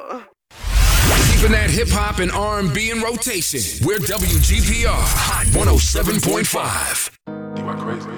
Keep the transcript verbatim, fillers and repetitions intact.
Keeping that hip hop and R and B in rotation. We're W G P R Hot one oh seven point five. You are crazy.